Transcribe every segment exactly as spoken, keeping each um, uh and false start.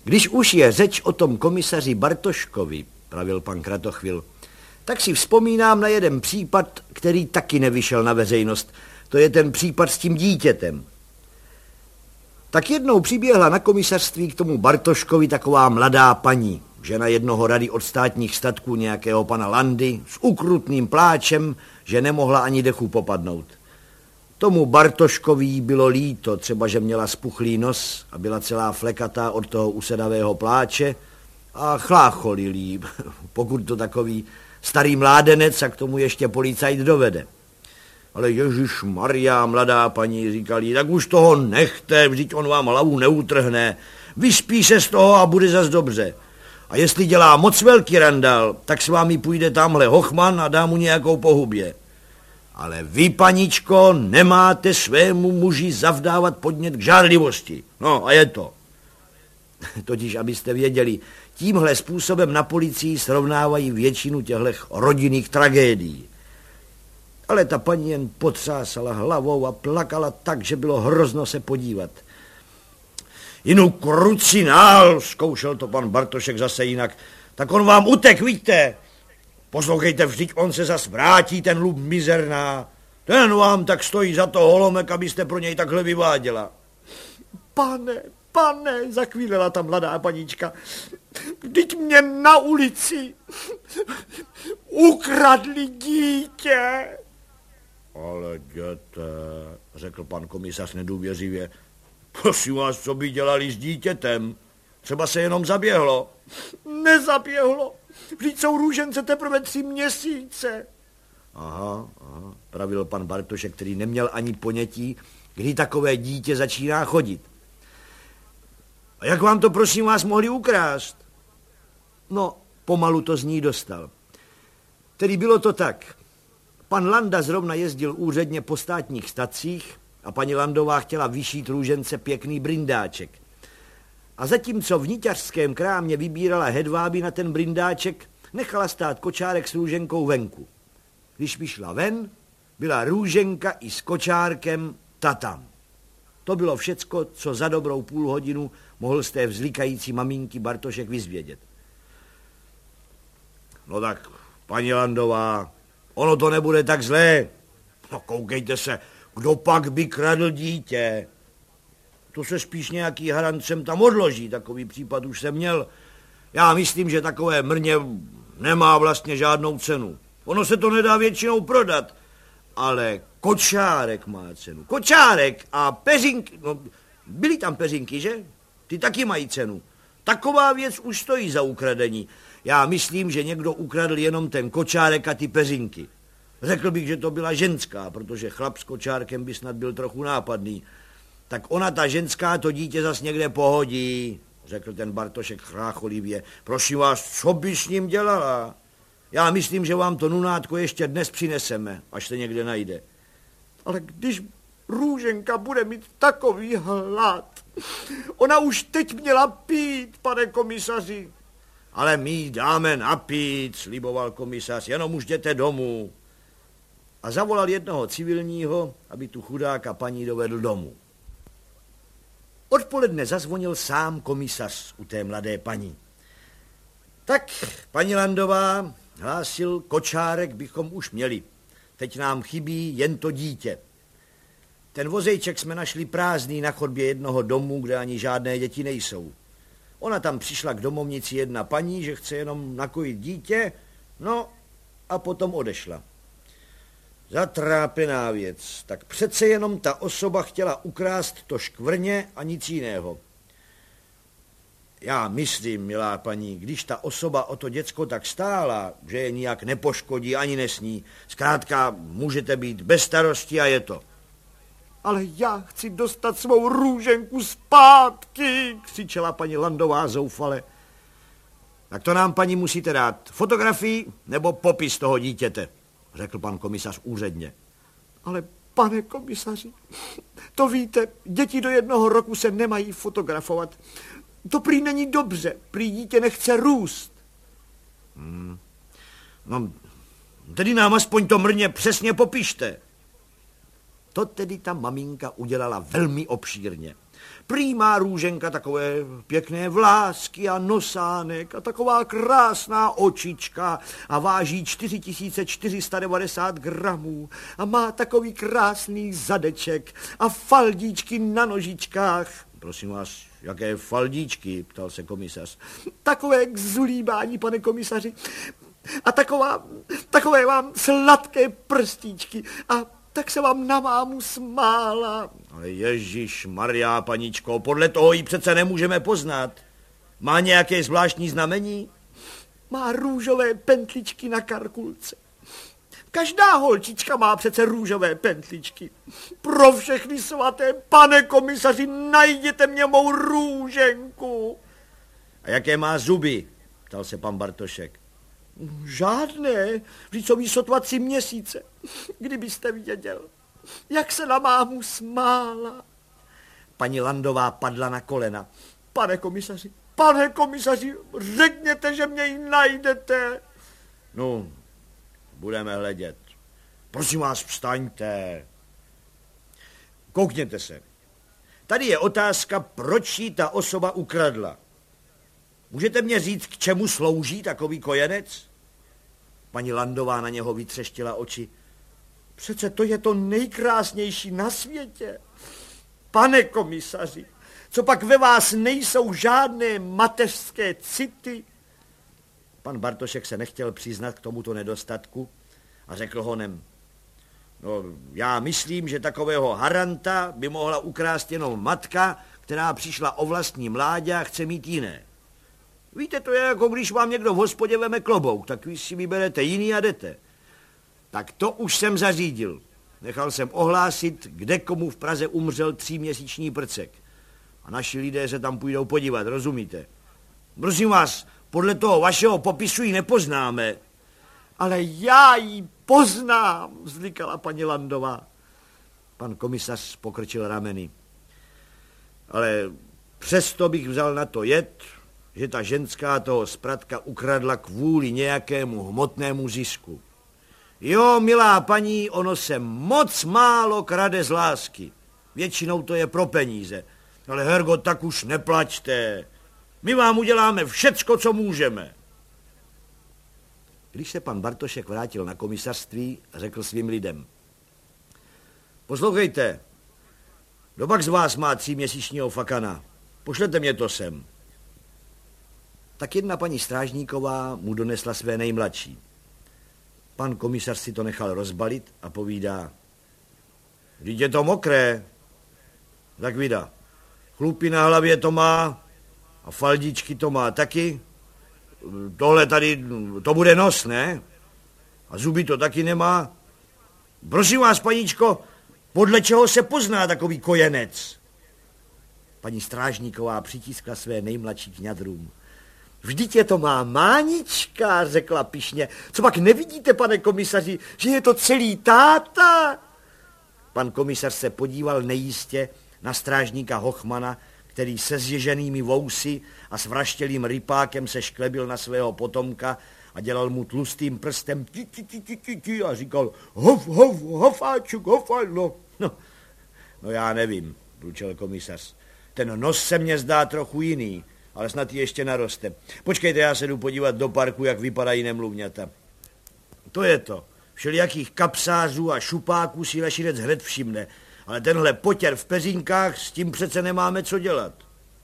Když už je řeč o tom komisaři Bartoškovi, pravil pan Kratochvil, tak si vzpomínám na jeden případ, který taky nevyšel na veřejnost. To je ten případ s tím dítětem. Tak jednou přiběhla na komisařství k tomu Bartoškovi taková mladá paní, žena jednoho rady od státních statků nějakého pana Landy, s ukrutným pláčem, že nemohla ani dechu popadnout. Tomu Bartoškovi bylo líto, třeba že měla spuchlý nos a byla celá flekatá od toho usedavého pláče a chlácholil jí, pokud to takový starý mládenec a k tomu ještě policajt dovede. Ale ježišmarja, mladá paní, říkali, tak už toho nechte, vždyť on vám hlavu neutrhne, vyspí se z toho a bude zas dobře. A jestli dělá moc velký randál, tak s vámi půjde tamhle hochman a dá mu nějakou pohubě. Ale vy, paničko, nemáte svému muži zavdávat podnět k žárlivosti. No a je to. Totiž, abyste věděli, tímhle způsobem na policii srovnávají většinu těchto rodinných tragédií. Ale ta paní jen potřásala hlavou a plakala tak, že bylo hrozno se podívat. Jinou krucinál, zkoušel to pan Bartošek zase jinak, tak on vám utek, vidíte. Poslouchejte, vždyť on se zas vrátí, ten lub mizerná. Ten vám tak stojí za to holomek, abyste pro něj takhle vyváděla. Pane, pane, zakvílela ta mladá panička, vždyť mě na ulici ukradli dítě. Ale děte, řekl pan komisař nedůvěřivě, prosím vás, co by dělali s dítětem? Třeba se jenom zaběhlo. Nezaběhlo, vždyť jsou růžence teprve tři měsíce. Aha, aha, pravil pan Bartošek, který neměl ani ponětí, kdy takové dítě začíná chodit. A jak vám to, prosím vás, mohli ukrást? No, pomalu to z ní dostal. Tedy bylo to tak. Pan Landa zrovna jezdil úředně po státních stacích a paní Landová chtěla vyšít růžence pěkný brindáček. A zatímco v niťařském krámě vybírala hedváby na ten brindáček, nechala stát kočárek s růženkou venku. Když vyšla ven, byla růženka i s kočárkem tatam. To bylo všecko, co za dobrou půl hodinu mohl z té vzlikající maminky Bartošek vyzvědět. No tak, paní Landová, ono to nebude tak zlé. No koukejte se, kdo pak by kradl dítě? To se spíš nějaký harant sem tam odloží, takový případ už jsem měl. Já myslím, že takové mrně nemá vlastně žádnou cenu. Ono se to nedá většinou prodat, ale kočárek má cenu. Kočárek a peřinky, no byly tam peřinky, že? Ty taky mají cenu. Taková věc už stojí za ukradení. Já myslím, že někdo ukradl jenom ten kočárek a ty peřinky. Řekl bych, že to byla ženská, protože chlap s kočárkem by snad byl trochu nápadný. Tak ona, ta ženská, to dítě zas někde pohodí, řekl ten Bartošek chrácholivě. Prosím vás, co by s ním dělala? Já myslím, že vám to nunátko ještě dnes přineseme, až se někde najde. Ale když růženka bude mít takový hlad, ona už teď měla pít, pane komisaři. Ale my jí dáme napít, sliboval komisař, jenom už jděte domů. A zavolal jednoho civilního, aby tu chudáka paní dovedl domů. Odpoledne zazvonil sám komisař u té mladé paní. Tak, paní Landová, hlásil, kočárek bychom už měli. Teď nám chybí jen to dítě. Ten vozejček jsme našli prázdný na chodbě jednoho domu, kde ani žádné děti nejsou. Ona tam přišla k domovnici jedna paní, že chce jenom nakojit dítě, no a potom odešla. Zatrápená věc, tak přece jenom ta osoba chtěla ukrást to škvrně a nic jiného. Já myslím, milá paní, když ta osoba o to děcko tak stála, že je nijak nepoškodí ani nesní, zkrátka můžete být bez starosti a je to. Ale já chci dostat svou růženku zpátky, křičela paní Landová zoufale. Tak to nám, paní, musíte dát fotografii nebo popis toho dítěte, řekl pan komisař úředně. Ale pane komisaři, to víte, děti do jednoho roku se nemají fotografovat. To prý není dobře, prý dítě nechce růst. Hmm. No, tedy nám aspoň to mrně přesně popište. To tedy ta maminka udělala velmi obšírně. Prý má Růženka takové pěkné vlásky a nosánek a taková krásná očička a váží čtyři tisíce čtyři sta devadesát gramů a má takový krásný zadeček a faldíčky na nožičkách. Prosím vás, jaké faldíčky, ptal se komisař. Takové k zulíbání, pane komisaři. A taková, takové vám sladké prstíčky a tak se vám na mámu smála. Ale Ježíš Maria, paničko, podle toho ji přece nemůžeme poznat. Má nějaké zvláštní znamení? Má růžové pentličky na karkulce. Každá holčička má přece růžové pentličky. Pro všechny svaté, pane komisaři, najděte mě mou Růženku. A jaké má zuby? Ptal se pan Bartošek. Žádné, vždyť jsou jí sotva tři měsíce. Kdybyste věděl, jak se na mámu smála. Paní Landová padla na kolena. Pane komisaři, pane komisaři, řekněte, že mě ji najdete. No, budeme hledět. Prosím vás, vstaňte. Koukněte se. Tady je otázka, proč jí ta osoba ukradla. Můžete mě říct, k čemu slouží takový kojenec? Paní Landová na něho vytřeštila oči. Přece to je to nejkrásnější na světě. Pane komisaři, co pak ve vás nejsou žádné mateřské city? Pan Bartošek se nechtěl přiznat k tomuto nedostatku a řekl honem. No, já myslím, že takového haranta by mohla ukrást jenom matka, která přišla o vlastní mládě a chce mít jiné. Víte, to je jako když vám někdo v hospodě veme klobouk, tak vy si vyberete jiný a jdete. Tak to už jsem zařídil. Nechal jsem ohlásit, kde komu v Praze umřel tříměsíční prcek. A naši lidé se tam půjdou podívat, rozumíte? Prosím vás, podle toho vašeho popisu ji nepoznáme. Ale já ji poznám, vzlikala paní Landová. Pan komisař pokrčil rameny. Ale přesto bych vzal na to jed, že ta ženská toho spratka ukradla kvůli nějakému hmotnému zisku. Jo, milá paní, ono se moc málo krade z lásky. Většinou to je pro peníze. Ale Hergo, tak už neplačte. My vám uděláme všecko, co můžeme. Když se pan Bartošek vrátil na komisařství, řekl svým lidem. Poslouchejte, kdo z vás má tříměsíčního fakana? Pošlete mě to sem. Tak jedna paní Strážníková mu donesla své nejmladší. Pan komisař si to nechal rozbalit a povídá. Vždyť je to mokré. Tak vida. Chlupy na hlavě to má a faldičky to má taky. Tohle tady, to bude nos, ne? A zuby to taky nemá. Prosím vás, paníčko, podle čeho se pozná takový kojenec? Paní Strážníková přitiskla své nejmladší k ňadrům. Vždyť je to má Mánička, řekla pyšně. Co pak nevidíte, pane komisaři, že je to celý táta? Pan komisař se podíval nejistě na strážníka Hochmana, který se zježenými vousy a s vraštělým rypákem se šklebil na svého potomka a dělal mu tlustým prstem ti, ti, ti, ti, ti, ti, a říkal hof, hof, hofáčuk, hofalno. No, no já nevím, průčel komisař. Ten nos se mně zdá trochu jiný, ale snad ještě naroste. Počkejte, já se jdu podívat do parku, jak vypadají nemluvňata. To je to. Všelijakých kapsářů a šupáků si lešinec hned všimne. Ale tenhle potěr v peřínkách, s tím přece nemáme co dělat.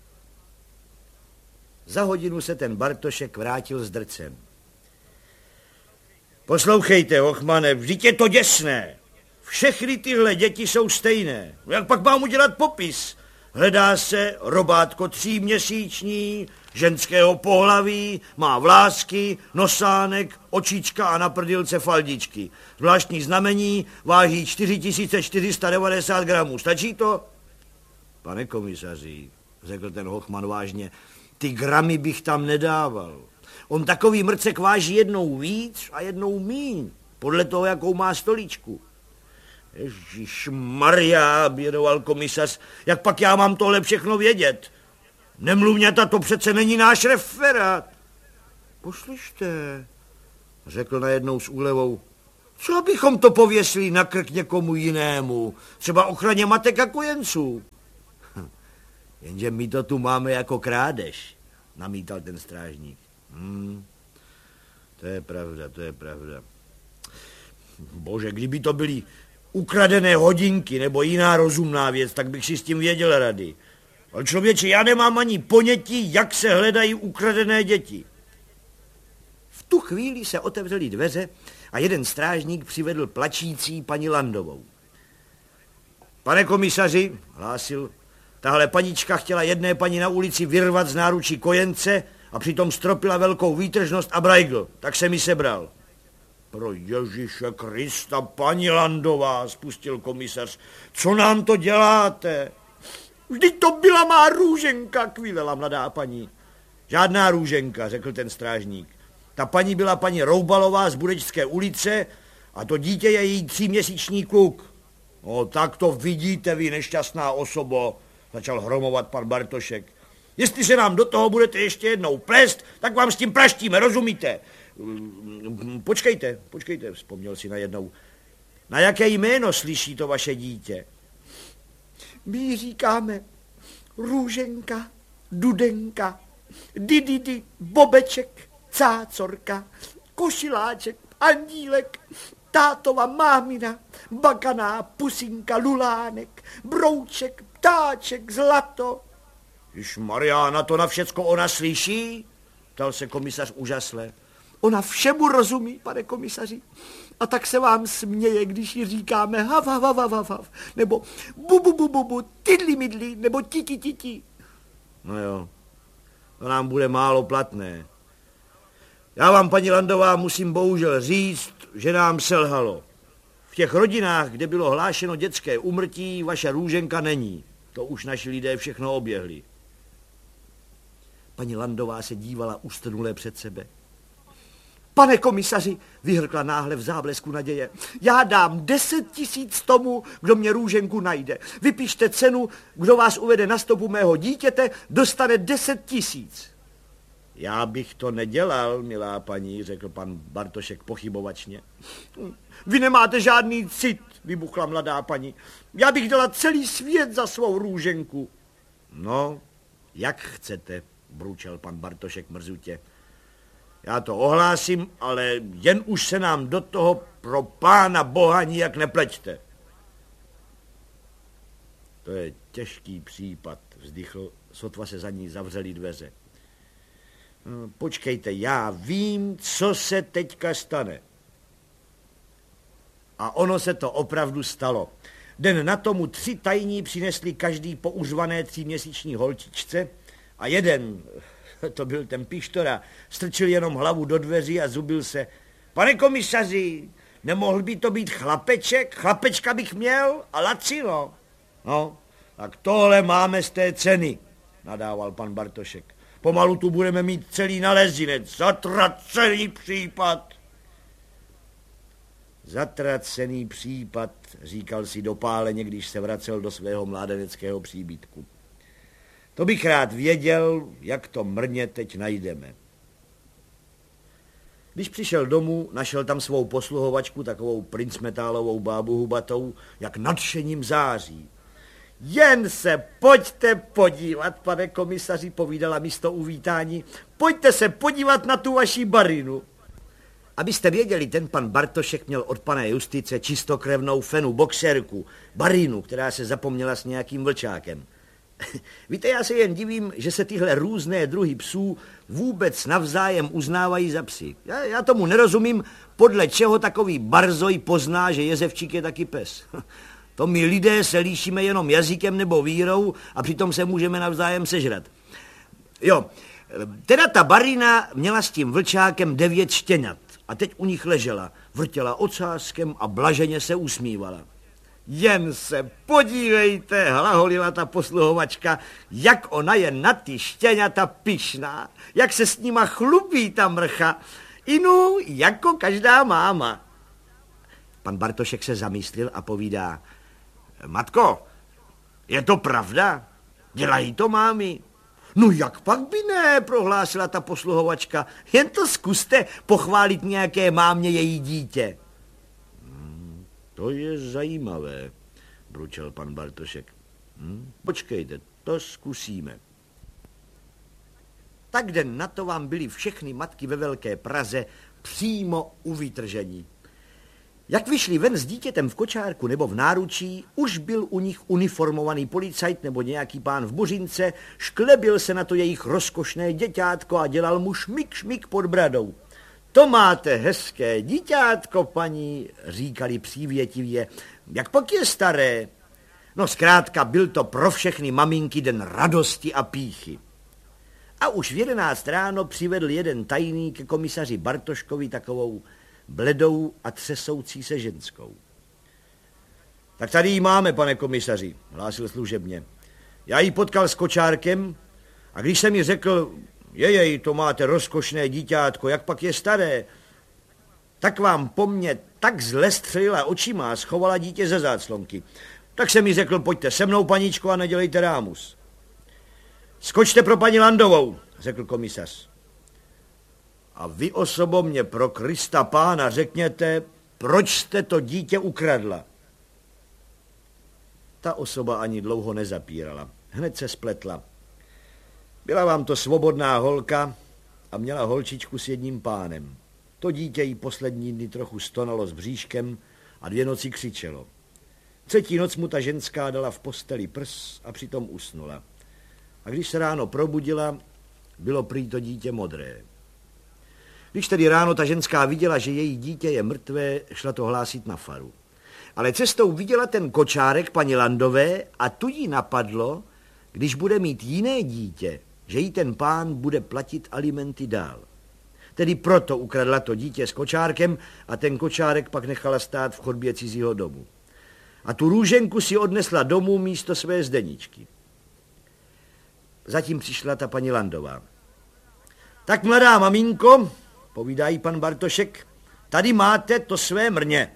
Za hodinu se ten Bartošek vrátil s drcem. Poslouchejte, Hochmane, vždyť je to děsné. Všechny tyhle děti jsou stejné. Jak pak mám udělat popis? Hledá se robátko tříměsíční, ženského pohlaví, má vlásky, nosánek, očička a na prdilce faldičky. Zvláštní znamení, váží čtyři tisíce čtyři sta devadesát gramů. Stačí to? Pane komisaři, řekl ten Hochman vážně, ty gramy bych tam nedával. On takový mrcek váží jednou víc a jednou míň, podle toho, jakou má stoličku. Ježišmarja, bědoval komisař, jak pak já mám tohle všechno vědět? Nemluvňata, to přece není náš referát. Poslyšte, řekl najednou s úlevou, co bychom to pověsili na krk někomu jinému, třeba ochraně matek a kojenců. Jenže my to tu máme jako krádež, namítal ten strážník. Hmm, to je pravda, to je pravda. Bože, kdyby to byly ukradené hodinky nebo jiná rozumná věc, tak bych si s tím věděl rady. Ale člověče, já nemám ani ponětí, jak se hledají ukradené děti. V tu chvíli se otevřely dveře a jeden strážník přivedl plačící paní Landovou. Pane komisaři, hlásil, tahle panička chtěla jedné paní na ulici vyrvat z náručí kojence a přitom stropila velkou výtržnost a brajgl, tak se mi sebral. Pro Ježíše Krista, paní Landová, spustil komisař, co nám to děláte? Vždyť to byla má Růženka, kvílela mladá paní. Žádná Růženka, řekl ten strážník. Ta paní byla paní Roubalová z Budečské ulice a to dítě je její tříměsíční kluk. No tak to vidíte vy, nešťastná osobo, začal hromovat pan Bartošek. Jestli se nám do toho budete ještě jednou plést, tak vám s tím praštíme, rozumíte? Počkejte, počkejte, vzpomněl si najednou. Na jaké jméno slyší to vaše dítě? My říkáme Růženka, Dudenka, Dididi, Bobeček, Cácorka, Košiláček, Andílek, tátova mámina, Bakaná, Pusinka, Lulánek, Brouček, Ptáček, Zlato. Již Mariána, to na všecko ona slyší? Ptal se komisař úžasle. Ona všemu rozumí, pane komisaři. A tak se vám směje, když ji říkáme hav, hav, hav, hav, hav, nebo bu, bu, bu, bu, bu, tydli, midli, nebo titi, titi. No jo, to nám bude málo platné. Já vám, paní Landová, musím bohužel říct, že nám selhalo. V těch rodinách, kde bylo hlášeno dětské úmrtí, vaše Růženka není. To už naši lidé všechno oběhli. Paní Landová se dívala ustrnule před sebe. Pane komisaři, vyhrkla náhle v záblesku naděje, já dám deset tisíc tomu, kdo mě Růženku najde. Vypište cenu, kdo vás uvede na stopu mého dítěte, dostane deset tisíc. Já bych to nedělal, milá paní, řekl pan Bartošek pochybovačně. Vy nemáte žádný cit, vybuchla mladá paní. Já bych dala celý svět za svou Růženku. No, jak chcete, bručel pan Bartošek mrzutě. Já to ohlásím, ale jen už se nám do toho pro pána boha nijak nepleťte. To je těžký případ, vzdychl, sotva se za ní zavřely dveře. No, počkejte, já vím, co se teďka stane. A ono se to opravdu stalo. Den na tomu tři tajní přinesli každý po uřvané tříměsíční holčičce a jeden, to byl ten Pištora, strčil jenom hlavu do dveří a zubil se. Pane komisaři, nemohl by to být chlapeček? Chlapečka bych měl a lacino. No, tak tohle máme z té ceny, nadával pan Bartošek. Pomalu tu budeme mít celý nalezinec. Zatracený případ. Zatracený případ, říkal si dopáleně, když se vracel do svého mládeneckého příbytku. To bych rád věděl, jak to mrně teď najdeme. Když přišel domů, našel tam svou posluhovačku, takovou princmetálovou bábu hubatou, jak nadšením září. Jen se pojďte podívat, pane komisaři, povídala místo uvítání, pojďte se podívat na tu vaši barinu. Abyste věděli, ten pan Bartošek měl od pana Justice čistokrevnou fenu boxerku, barinu, která se zapomněla s nějakým vlčákem. Víte, já se jen divím, že se tyhle různé druhy psů vůbec navzájem uznávají za psy. Já, já tomu nerozumím, podle čeho takový barzoj pozná, že jezevčík je taky pes. To my lidé se líšíme jenom jazykem nebo vírou a přitom se můžeme navzájem sežrat. Jo, teda ta barina měla s tím vlčákem devět štěňat a teď u nich ležela, vrtěla ocáskem a blaženě se usmívala. Jen se podívejte, hlaholila ta posluhovačka, jak ona je na ty štěňata pyšná, jak se s nima chlubí ta mrcha, inu jako každá máma. Pan Bartošek se zamyslil a povídá, matko, je to pravda? Dělají to mámy? No jak pak by ne, prohlásila ta posluhovačka, jen to zkuste pochválit nějaké mámě její dítě. Hmm, to je zajímavé, bručel pan Bartošek. Hmm, počkejte, to zkusíme. Tak den na to vám byly všechny matky ve Velké Praze přímo u vytržení. Jak vyšli ven s dítětem v kočárku nebo v náručí, už byl u nich uniformovaný policajt nebo nějaký pán v buřince, šklebil se na to jejich rozkošné děťátko a dělal mu šmik šmik pod bradou. To máte hezké díťátko, paní, říkali přívětivě, jak pak je staré. No zkrátka byl to pro všechny maminky den radosti a pýchy. A už v jedenáct ráno přivedl jeden tajný ke komisaři Bartoškovi takovou bledou a třesoucí se ženskou. Tak tady ji máme, pane komisaři, hlásil služebně. Já ji potkal s kočárkem a když jsem mi řekl, jejej, to máte rozkošné díťátko, jak pak je staré, tak vám po mně tak zle střelila očima a schovala dítě ze záclonky. Tak jsem mi řekl, pojďte se mnou, paničko, a nedělejte rámus. Skočte pro paní Landovou, řekl komisař. A vy osobo mě pro Krista pána řekněte, proč jste to dítě ukradla. Ta osoba ani dlouho nezapírala. Hned se spletla. Byla vám to svobodná holka a měla holčičku s jedním pánem. To dítě jí poslední dny trochu stonalo s bříškem a dvě noci křičelo. Třetí noc mu ta ženská dala v posteli prs a přitom usnula. A když se ráno probudila, bylo prý to dítě modré. Když tedy ráno ta ženská viděla, že její dítě je mrtvé, šla to hlásit na faru. Ale cestou viděla ten kočárek paní Landové a tu jí napadlo, když bude mít jiné dítě, že jí ten pán bude platit alimenty dál. Tedy proto ukradla to dítě s kočárkem a ten kočárek pak nechala stát v chodbě cizího domu. A tu růženku si odnesla domů místo své Zdeničky. Zatím přišla ta paní Landová. Tak mladá maminko, povídá jí pan Bartošek, tady máte to své mrně.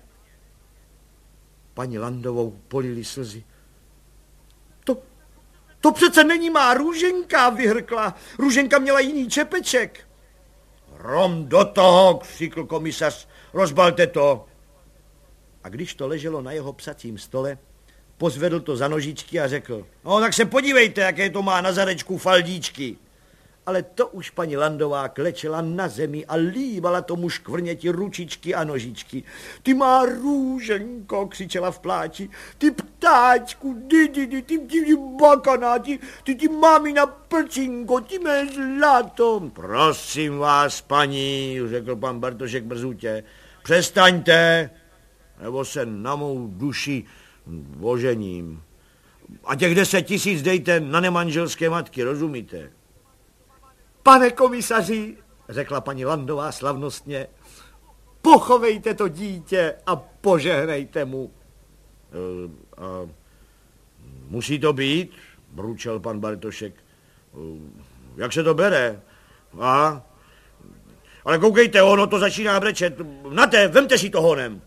Paní Landovou polily slzy. To, to přece není má růženka, vyhrkla. Růženka měla jiný čepeček. Rom do toho, křikl komisař, rozbalte to. A když to leželo na jeho psacím stole, pozvedl to za nožičky a řekl, no tak se podívejte, jaké to má na zadečku faldíčky. Ale to už paní Landová klečela na zemi a líbala tomu škvrněti ručičky a nožičky. Ty má růženko, křičela v pláči, ty ptáčku, ty, ty, ty, ty, ty, ty bakaná, ty, ty, ty mámina prčinko, ty mé zlato. Prosím vás, paní, řekl pan Bartošek brzutě, přestaňte, nebo se na mou duši ožením. A těch deset tisíc dejte na nemanželské matky, rozumíte? Pane komisaři, řekla paní Landová slavnostně, pochovejte to dítě a požehnejte mu. E, a musí to být, bručel pan Bartošek. E, jak se to bere? A? Ale koukejte, ono to začíná brečet. Nate, vemte si to honem.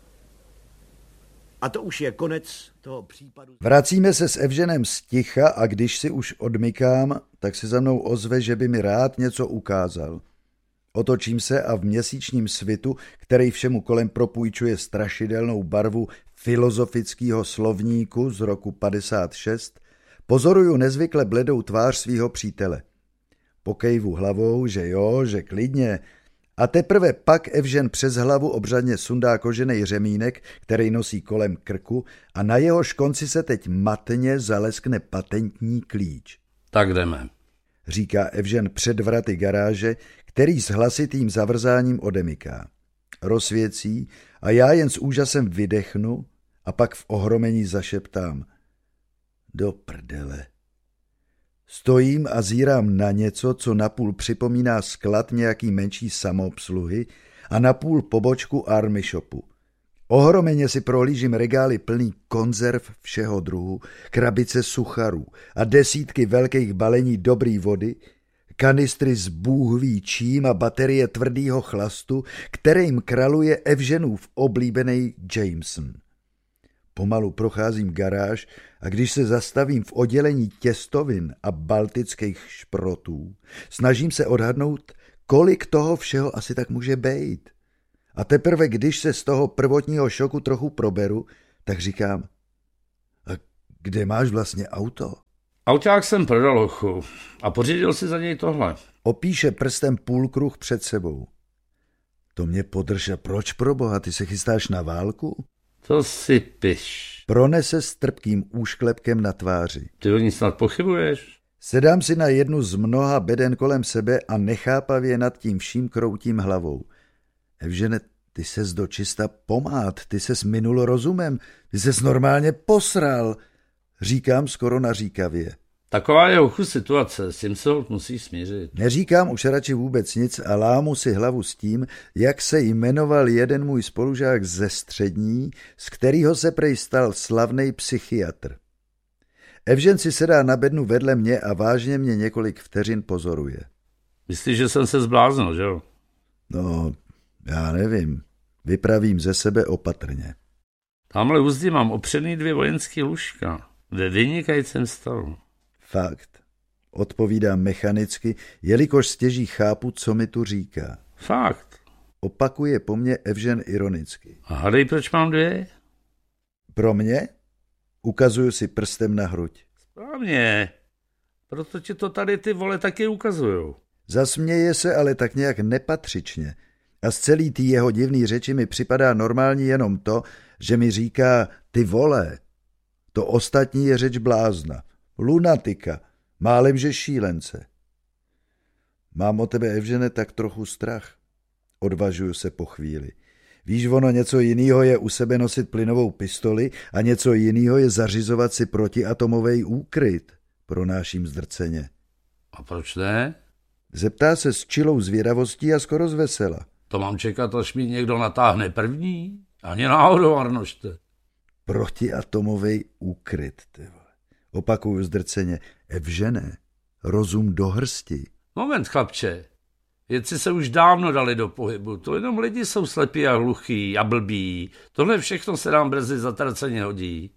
A to už je konec toho případu. Vracíme se s Evženem sticha a když si už odmykám, tak se za mnou ozve, že by mi rád něco ukázal. Otočím se a v měsíčním svitu, který všemu kolem propůjčuje strašidelnou barvu filozofického slovníku z roku padesát šest, pozoruju nezvykle bledou tvář svýho přítele. Pokejvu hlavou, že jo, že klidně. A teprve pak Evžen přes hlavu obřadně sundá koženej řemínek, který nosí kolem krku a na jehož konci se teď matně zaleskne patentní klíč. Tak jdeme, říká Evžen před vraty garáže, který s hlasitým zavrzáním odemyká. Rozsvěcí a já jen s úžasem vydechnu a pak v ohromení zašeptám. Do prdele. Stojím a zírám na něco, co napůl připomíná sklad nějaký menší samoobsluhy a napůl pobočku Army Shopu. Ohromeně si prohlížím regály plný konzerv všeho druhu, krabice sucharů a desítky velkých balení dobrý vody, kanistry s bůh ví čím a baterie tvrdýho chlastu, kterým kraluje Evženův oblíbený Jameson. Pomalu procházím garáž a když se zastavím v oddělení těstovin a baltických šprotů, snažím se odhadnout, kolik toho všeho asi tak může být. A teprve když se z toho prvotního šoku trochu proberu, tak říkám, a kde máš vlastně auto? Auťák jsem prodal hochu a pořídil si za něj tohle. Opíše prstem půlkruh před sebou. To mě podrže, proč proboha, ty se chystáš na válku? To si piš. Pronese s trpkým úšklepkem na tváři. Ty o ní snad pochybuješ? Sedám si na jednu z mnoha beden kolem sebe a nechápavě nad tím vším kroutím hlavou. Evžene, ty ses dočista pomát, ty ses minul rozumem, ty ses normálně posral, říkám skoro naříkavě. Taková je hochu situace, s tím se holt musí smířit. Neříkám už radši vůbec nic a lámu si hlavu s tím, jak se jmenoval jeden můj spolužák ze střední, z kterého se prej stal slavnej psychiatr. Evžen si sedá na bednu vedle mě a vážně mě několik vteřin pozoruje. Myslíš, že jsem se zbláznil, že jo? No, já nevím. Vypravím ze sebe opatrně. Tamhle u zdi mám opřený dvě vojenský lůžka. Ve vynikajícím stavu. Fakt. Odpovídám mechanicky, jelikož stěží chápu, co mi tu říká. Fakt. Opakuje po mně Evžen ironicky. A hadej, proč mám dvě? Pro mě? Ukazuju si prstem na hruď. Správně. Proto ti to tady ty vole taky ukazujou. Zasměje se, ale tak nějak nepatřičně. A z celý tý jeho divný řeči mi připadá normální jenom to, že mi říká ty vole. To ostatní je řeč blázna. Lunatika. Málem, že šílence. Mám o tebe, Evžene, tak trochu strach. Odvažuju se po chvíli. Víš, ono něco jiného je u sebe nosit plynovou pistoli a něco jiného je zařizovat si protiatomový úkryt, pronáším zdrceně. A proč ne? Zeptá se s čilou zvědavostí a skoro zvesela. To mám čekat, až mi někdo natáhne první? Ani náhodou, Arnošte. Protiatomový úkryt, ty vole. Opakuju zdrceně. Evžene, rozum do hrsti. Moment, chlapče. Vědci se už dávno dali do pohybu. To jenom lidi jsou slepí a hluchý a blbí. Tohle všechno se nám brzy zatraceně hodí.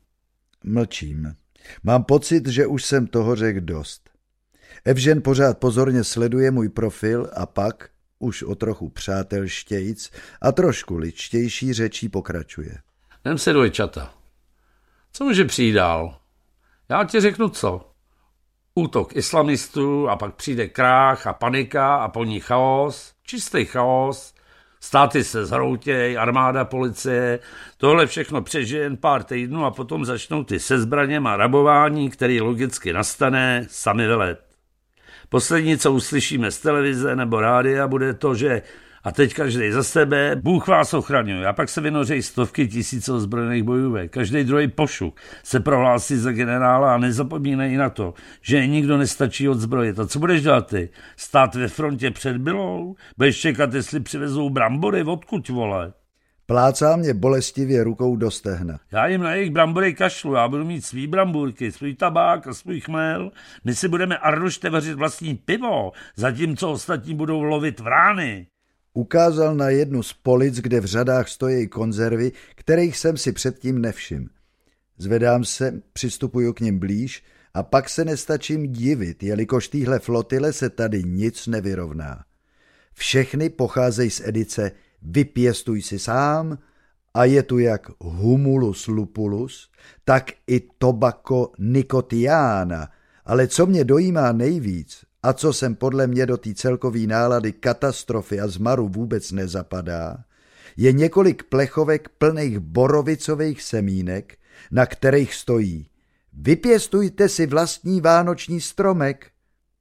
Mlčím. Mám pocit, že už jsem toho řekl dost. Evžen pořád pozorně sleduje můj profil a pak, už o trochu přátelštějc a trošku ličtější řečí pokračuje. Jdem se dvojčata. Co může přijít dál? Já ti řeknu co. Útok islamistů a pak přijde krách a panika a po ní chaos, čistý chaos, státy se zhroutěj, armáda, policie, tohle všechno přežije jen pár týdnů a potom začnou ty se zbraněm a rabování, který logicky nastane, sami velet. Poslední, co uslyšíme z televize nebo rádia, bude to, že a teď každý za sebe, Bůh vás ochraňuje. A pak se vynořejí stovky tisíc ozbrojených bojůvek. Každý druhý pošuk se prohlásí za generála a nezapomínej na to, že nikdo nestačí odzbrojit. A co budeš dělat ty? Stát ve frontě před Bylou? Budeš čekat, jestli přivezou brambory? Odkud, vole? Plácá mě bolestivě rukou do stehna. Já jim na jejich brambory kašlu, já budu mít svý brambůrky, svůj tabák a svůj chmel. My si budeme, Arnošte, vařit vlastní pivo, zatímco ostatní budou lovit vrány. Ukázal na jednu z polic, kde v řadách stojí konzervy, kterých jsem si předtím nevšiml. Zvedám se, přistupuju k nim blíž a pak se nestačím divit, jelikož týhle flotile se tady nic nevyrovná. Všechny pocházejí z edice Vypěstuj si sám a je tu jak Humulus lupulus, tak i Tobacco nicotiana, ale co mě dojímá nejvíc a co sem podle mě do té celkové nálady katastrofy a zmaru vůbec nezapadá, je několik plechovek plných borovicových semínek, na kterých stojí vypěstujte si vlastní vánoční stromek.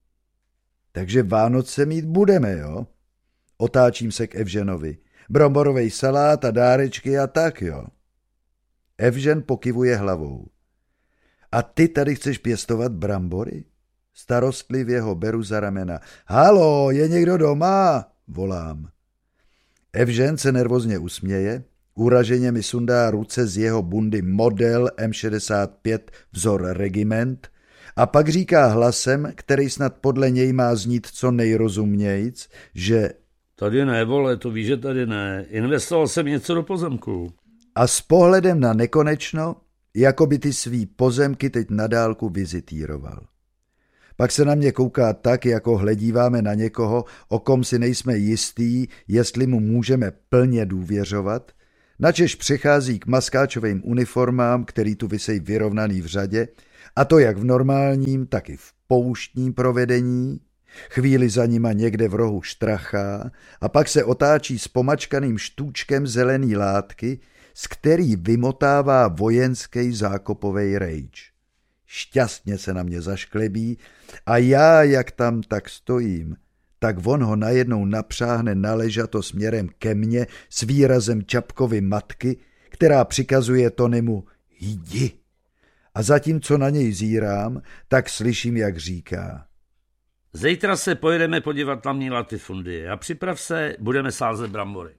Takže Vánoce mít budeme, jo? Otáčím se k Evženovi. Bromborovej salát a dárečky a tak, jo. Evžen pokyvuje hlavou. A ty tady chceš pěstovat brambory? Starostlivě ho beru za ramena. Halo, je někdo doma? Volám. Evžen se nervózně usměje, uraženě mi sundá ruce z jeho bundy model M šedesát pět vzor regiment a pak říká hlasem, který snad podle něj má znít co nejrozumějc, že tady ne, vole, to víš, že tady ne. Investoval jsem něco do pozemku. A s pohledem na nekonečno, jako by ty svý pozemky teď na dálku vizitíroval. Pak se na mě kouká tak, jako hledíváme na někoho, o kom si nejsme jistý, jestli mu můžeme plně důvěřovat, načež přechází k maskáčovým uniformám, který tu visejí vyrovnaný v řadě, A to jak v normálním, tak i v pouštním provedení. Chvíli za nima někde v rohu štrachá a pak se otáčí s pomačkaným štůčkem zelený látky, z který vymotává vojenský zákopovej rejč. Šťastně se na mě zašklebí a já, jak tam tak stojím, tak on ho najednou napřáhne na ležato směrem ke mně s výrazem Čapkovy matky, která přikazuje Tonymu jdi. A zatímco na něj zírám, tak slyším, jak říká: Zítra se pojedeme podívat na mní latifundie a připrav se, budeme sázet brambory.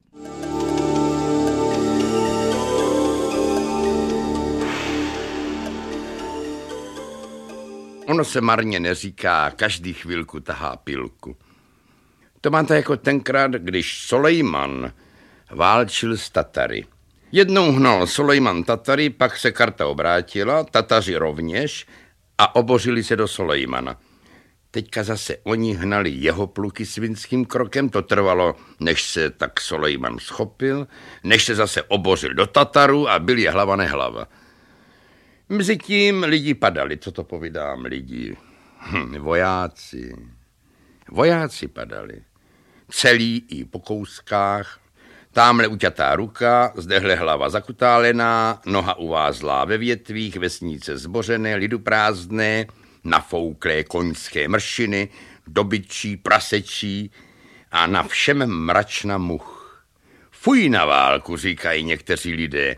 Ono se marně neříká, každý chvilku tahá pilku. To máte jako tenkrát, když Sulejman válčil s Tatary. Jednou hnal Sulejman Tatary, pak se karta obrátila, Tataři rovněž a obořili se do Sulejmana. Teďka zase oni hnali jeho pluky svinským krokem, to trvalo, než se tak Sulejman schopil, než se zase obořil do Tataru a byl je hlava nehlava. Mezitím lidi padali, co to povídám, lidi, hm, vojáci, vojáci padali, celý i po kouskách, támhle uťatá ruka, zdehle hlava zakutálená, noha uvázlá ve větvích, vesnice zbořené, lidu prázdné, nafouklé koňské mršiny, dobyčí, prasečí a na všem mračna much. Fuj na válku, říkají někteří lidé.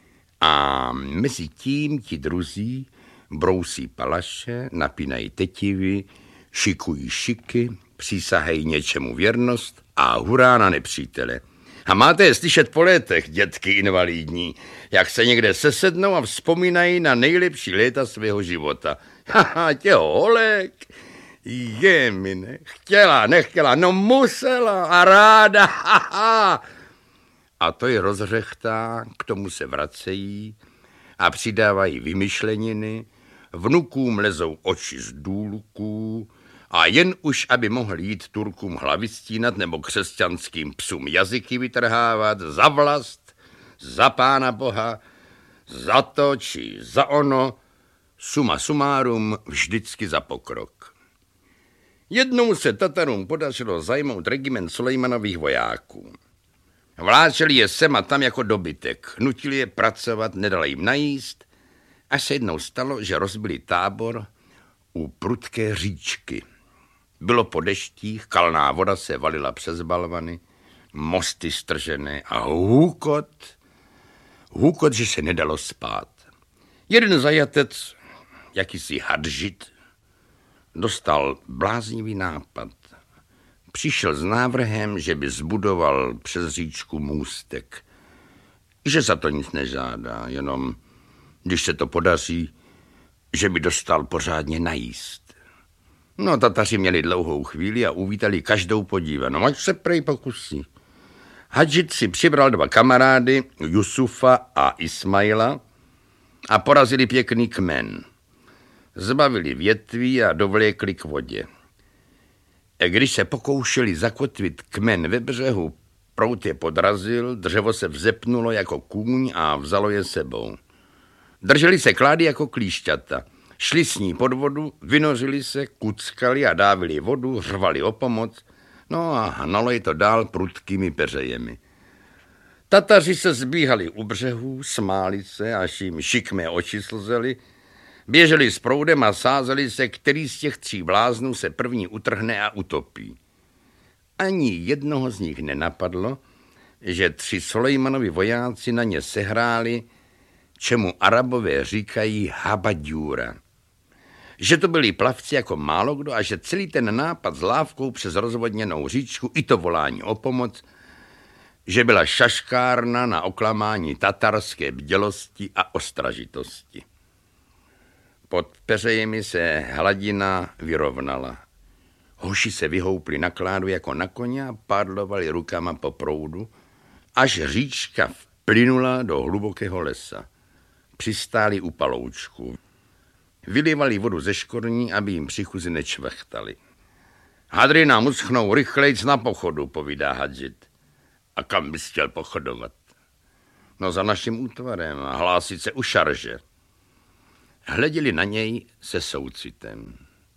A mezi tím ti druzí brousí palaše, napínají tetivy, šikují šiky, přísahají něčemu věrnost a hurá na nepřítele. A máte je slyšet po létech, dětky invalidní, jak se někde sesednou a vzpomínají na nejlepší léta svého života. Haha, těho holek, jemine, chtěla, nechtěla, no musela a ráda, haha. A to je rozřechtá, k tomu se vracejí a přidávají vymyšleniny, vnukům lezou oči z důlků a jen už, aby mohl jít Turkům hlavy stínat nebo křesťanským psům jazyky vytrhávat za vlast, za Pána Boha, za to či za ono, suma sumárum vždycky za pokrok. Jednou se Tatarům podařilo zajmout regiment Sulejmanových vojáků. Vláčeli je sem a tam jako dobytek, nutili je pracovat, nedali jim najíst, až se jednou stalo, že rozbili tábor u prudké říčky. Bylo po deštích, kalná voda se valila přes balvany, mosty stržené a hůkot, hůkot, že se nedalo spát. Jeden zajatec, jakýsi hadžit, dostal bláznivý nápad. Přišel s návrhem, že by zbudoval přes říčku můstek. Že za to nic nežádá, jenom když se to podaří, že by dostal pořádně najíst. No, Tataři měli dlouhou chvíli a uvítali každou podívanou, ať se prej pokusí. Hadžit si přibral dva kamarády, Jusufa a Ismaila, a porazili pěkný kmen. Zbavili větví a dovlékli k vodě. Když se pokoušeli zakotvit kmen ve břehu, proud je podrazil, dřevo se vzepnulo jako kůň a vzalo je sebou. Drželi se klády jako klíšťata. Šli s ní pod vodu, vynořili se, kuckali a dávili vodu, řvali o pomoc, no a hnalo je to dál prudkými peřejemi. Tataři se zbíhali u břehu, smáli se, až jim šikmé oči slzely, běželi s proudem a sázeli se, který z těch tří bláznů se první utrhne a utopí. Ani jednoho z nich nenapadlo, že tři Sulejmanovi vojáci na ně sehráli, čemu Arabové říkají habadjura. Že to byli plavci jako málo kdo a že celý ten nápad s lávkou přes rozvodněnou říčku i to volání o pomoc, že byla šaškárna na oklamání tatarské bdělosti a ostražitosti. Pod peřejemi se hladina vyrovnala. Hoši se vyhoupli na kládu jako na koně a pádlovali rukama po proudu, až říčka vplynula do hlubokého lesa. Přistáli u paloučku. Vylivali vodu ze škorní, aby jim příchuzy nečvechtali. Hadry nám uschnou rychlejc na pochodu, povídá Hadžit. A kam bys chtěl pochodovat? No za naším útvarem a hlásit se u šarže. hleděli na něj se soucitem.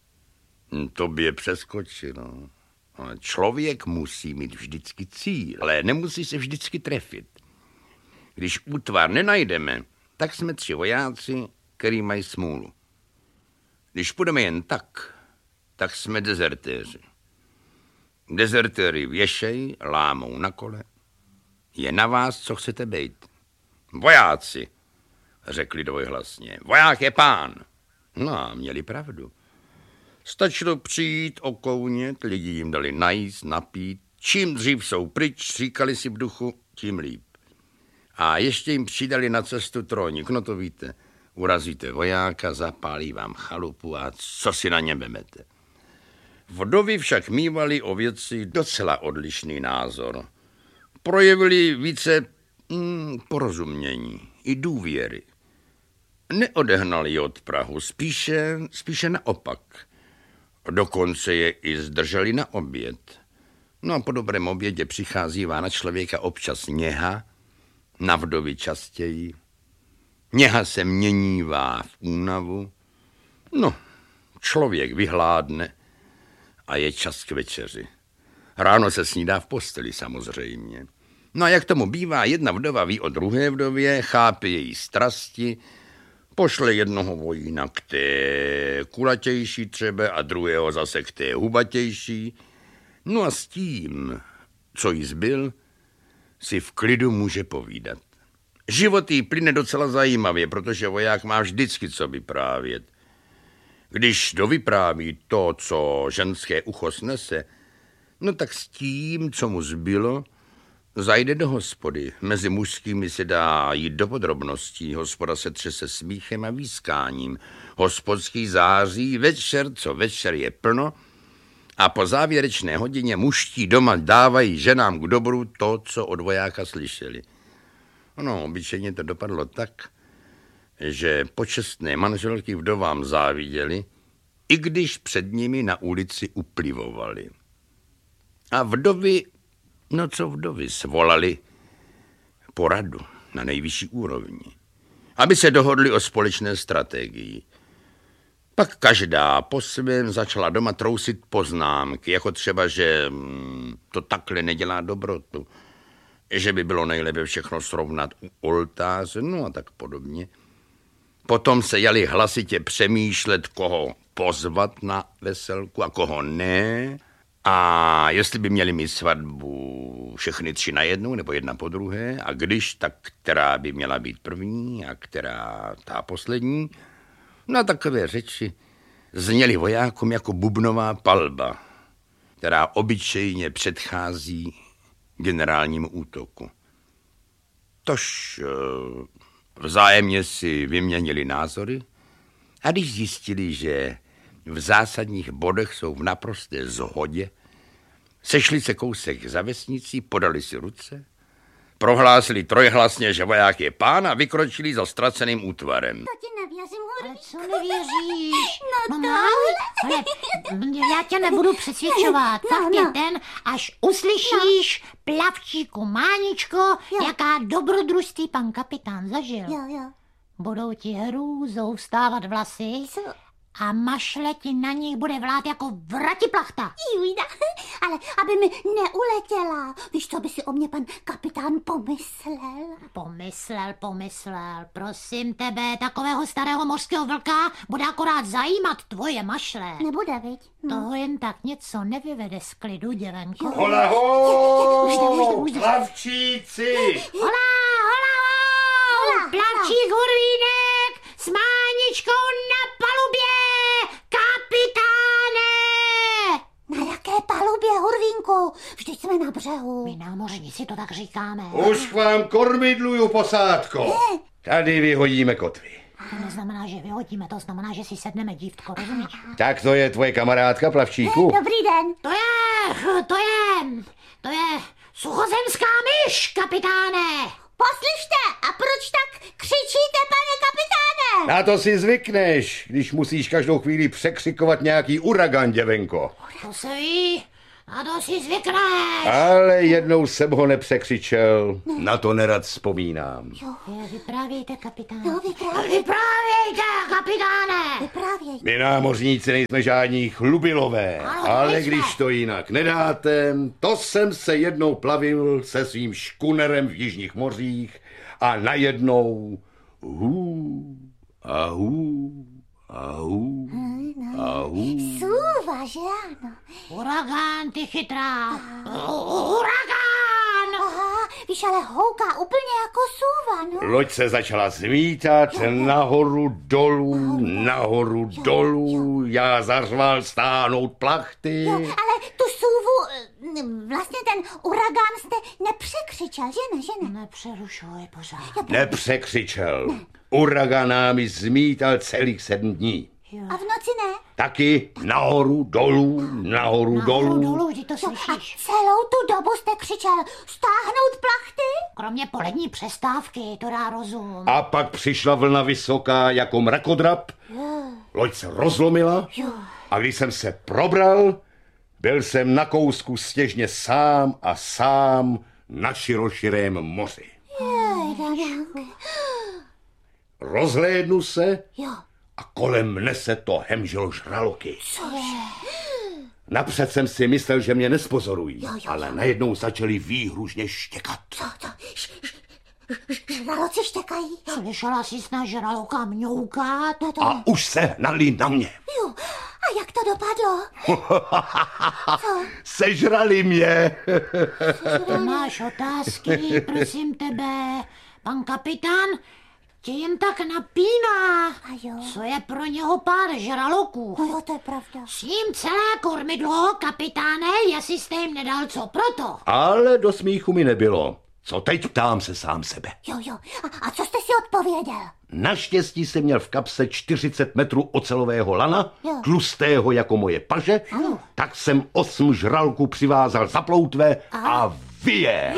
Tobě přeskočilo. Ale člověk musí mít vždycky cíl, ale nemusí se vždycky trefit. Když útvar nenajdeme, tak jsme tři vojáci, který mají smůlu. Když půjdeme jen tak, tak jsme dezertéři. Dezertéři věšejí, lámou na kole. Je na vás, co chcete být. Vojáci, řekli dvojhlasně. Voják je pán. No a měli pravdu. Stačilo přijít, okounět, lidi jim dali najíst, napít. Čím dřív jsou pryč, říkali si v duchu, tím líp. A ještě jim přidali na cestu trojník, no to víte. Urazíte vojáka, zapálí vám chalupu a co si na něm vemete. Vdovy však mívali o věci docela odlišný názor. Projevili více mm, porozumění i důvěry. Neodehnali je od prahu, spíše, spíše naopak. Dokonce je i zdrželi na oběd. No a po dobrém obědě přicházívá na člověka občas něha, na vdovy častěji. Něha se měnívá v únavu. No, člověk vyhládne a je čas k večeři. Ráno se snídá v posteli samozřejmě. No a jak tomu bývá, jedna vdova ví o druhé vdově, chápe její strasti, pošle jednoho vojína k té kulatější třeba a druhého zase k té hubatější. No a s tím, co jí zbyl, si v klidu může povídat. Život jí plyne docela zajímavě, protože voják má vždycky co vyprávět. Když dovypráví to, co ženské ucho snese, no tak s tím, co mu zbylo, zajde do hospody. Mezi mužskými se dá jít do podrobností. Hospoda se třese smíchem a výskáním. Hospodský září, večer, co večer je plno, a po závěrečné hodině mužští doma dávají ženám k dobru to, co od vojáka slyšeli. No, obyčejně to dopadlo tak, že počestné manželky vdovám záviděli, i když před nimi na ulici uplivovali. A vdovy, no co vdovy, svolali poradu na nejvyšší úrovni, aby se dohodli o společné strategii. Pak každá po svém začala doma trousit poznámky, jako třeba, že to takhle nedělá dobrotu, že by bylo nejlépe všechno srovnat u oltáře, no a tak podobně. Potom se jali hlasitě přemýšlet, koho pozvat na veselku a koho ne. A jestli by měli mít svatbu všechny tři na jednu nebo jedna po druhé, a když, tak která by měla být první a která ta poslední. No a takové řeči zněly vojákům jako bubnová palba, která obyčejně předchází generálnímu útoku. Tož vzájemně si vyměnili názory a když zjistili, že v zásadních bodech jsou v naprosté shodě, sešli se kousek za vesnicí, podali si ruce, prohlásili trojhlasně, že voják je pán a vykročili za ztraceným útvarem. To ti nevěřím, Hurvíku. Ale co nevěříš? No Mama, ale já tě nebudu přesvědčovat. No, Fakt no. je ten, až uslyšíš no. Plavčíku Máničko, Jo. jaká dobrodružství pan kapitán zažil. Jo, jo. Budou ti hrůzou vstávat vlasy Co? a mašle ti na nich bude vlát jako vratiplachta. Jujda, ale aby mi neuletěla. Víš, co by si o mě pan kapitán pomyslel? Pomyslel, pomyslel, prosím tebe, takového starého mořského vlka bude akorát zajímat tvoje mašle. Nebude, viď? No. Toho jen tak něco nevyvede z klidu, děvenko. Hola Už jde, už jde, už jde. plavčíci! Hola, hola, hola! Plavčík Hurvínek s Máničkou na palubě! Kapitáne! Na jaké palubě, Hurvínku? Vždyť jsme na břehu. My námořníci to tak říkáme. Už k vám kormidluju, posádko. Tady vyhodíme kotvy. To neznamená, že vyhodíme, to znamená, že si sedneme, dívtko, rozumíš? Tak to je tvoje kamarádka, plavčíku? Dobrý den. To je, to je, to je suchozemská myš, kapitáne! Poslyšte, a proč tak křičíte, pane kapitáne? Na to si zvykneš, když musíš každou chvíli překřikovat nějaký uragan, děvenko. To se ví, A to si zvykneš. Ale jednou jsem ho nepřekřičel, na to nerad vzpomínám. Jo. Je, vyprávějte, kapitáne. No, vyprávěj. Vyprávějte, kapitáne. Vyprávěj. My námořníci nejsme žádní chlubilové, Ale ale nejsme. když to jinak nedáte, to jsem se jednou plavil se svým škunerem v jižních mořích a najednou hů, a hů, a hů, a hů. Sůva, že ano? Uragán, ty chytrá. Uragán! Aha, víš, ale houká úplně jako sůva, no. Loď se začala zmítat nahoru, dolů, nahoru, dolů. Já zařval stáhnout plachty. Jo, ale tu sůvu, eh, vlastně ten uragán jste nepřekřičel, že ne, že ne? Nepřerušuj pořád. Nepřekřičel. Uragan námi zmítal celých sedm dní. A v noci ne? Taky nahoru, dolů, nahoru, Nahoru dolů. dolů, vždy to Jo, a slyšíš. celou tu dobu jste křičel, stáhnout plachty? Kromě polední přestávky, to dá rozum. A pak přišla vlna vysoká jako mrakodrap. Loď se rozlomila a když jsem se probral, byl jsem na kousku stěžně sám a sám na široširém moři. Jej, Danielku. Rozhlédnu se Jo, a kolem mne se to hemželo žraloky. cože? Napřed jsem si myslel, že mě nespozorují, Jo, jo, ale najednou začali výhružně štěkat. Co to? Š- š- š- Žraloci štěkají? Slyšela jsi snad žraloka mňoukat? No to A už se hnali na mě. jo. A jak to dopadlo? Sežrali mě. Ty máš otázky, prosím tebe. Pan kapitán tě jen tak napíná. A jo. Co je pro něho pár žraloků? No jo, to je pravda. S ním celé kormidlo, kapitáne, jestli jste jim nedal co proto. Ale do smíchu mi nebylo. Co teď, ptám se sám sebe. Jo, jo. A, a co jste si odpověděl? Naštěstí jsem měl v kapse čtyřicet metrů ocelového lana, Jo. tlustého jako moje paže, tak jsem osm žralků přivázal za ploutve a vyje.